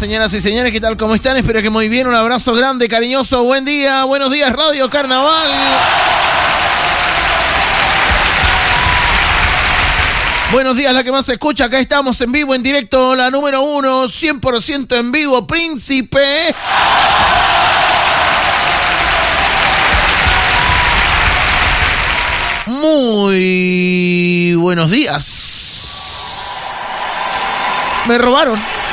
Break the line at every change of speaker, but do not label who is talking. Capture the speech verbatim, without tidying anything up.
señoras y señores, ¿qué tal? ¿Cómo están? Espero que muy bien. Un abrazo grande, cariñoso. Buen día, buenos días, Radio Carnaval. Buenos días, la que más se escucha. Acá estamos en vivo, en directo, la número uno, cien por ciento en vivo, Príncipe. Muy buenos días. Me robaron.